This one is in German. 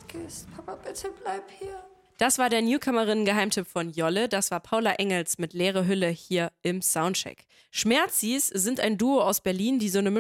gehst. Papa, bitte bleib hier. Das war der Newcomerinnen-Geheimtipp von Jolle. Das war Paula Engels mit Leere Hülle hier im Soundcheck. Schmerzis sind ein Duo aus Berlin, die so eine